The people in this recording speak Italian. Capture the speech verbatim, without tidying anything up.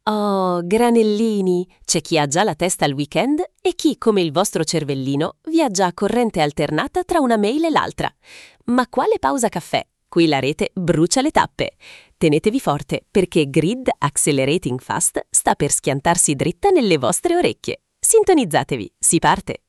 Oh, granellini! C'è chi ha già la testa al weekend e chi, come il vostro cervellino, viaggia a corrente alternata tra una mail e l'altra. Ma quale pausa caffè? Qui la rete brucia le tappe. Tenetevi forte, perché Grid Accelerating Fast sta per schiantarsi dritta nelle vostre orecchie. Sintonizzatevi, si parte!